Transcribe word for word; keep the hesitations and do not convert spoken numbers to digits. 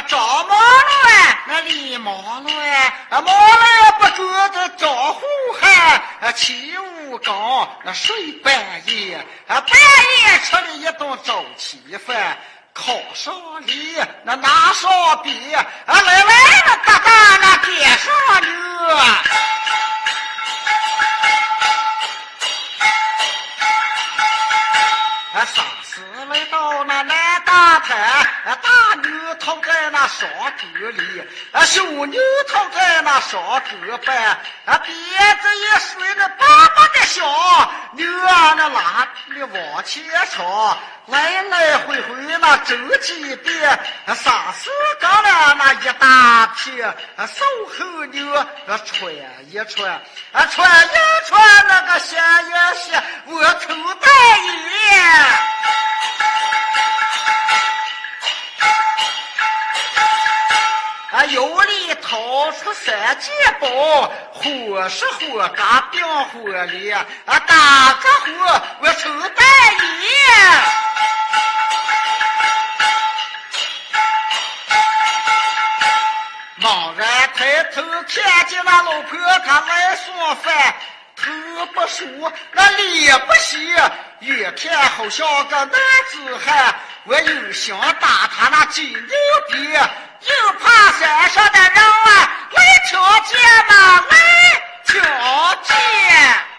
找毛了哎，那李毛了哎，毛了不够的招呼还起五更，那睡半夜，半夜吃了一顿早起饭，烤上梨，那拿上笔，来来那大大那点上牛。傻死来到那南大滩，大牛躺在那双沟里，小牛躺在那双沟畔，鼻子一甩那巴巴的响，牛啊那拉里往前闯，来来回回那走几遍，傻死刚了那一大片，瘦后牛穿一穿，穿一穿那个鞋一鞋，我头戴眼。啊，有里掏出三件包，火是火嘎冰火里，啊，打个火我抽带烟。猛然抬头看见那老婆她来送饭，头不梳，那脸不洗，越看好像个男子汉。我有想打他那金牛逼，又怕山上的人啊来瞧见嘛，来瞧见。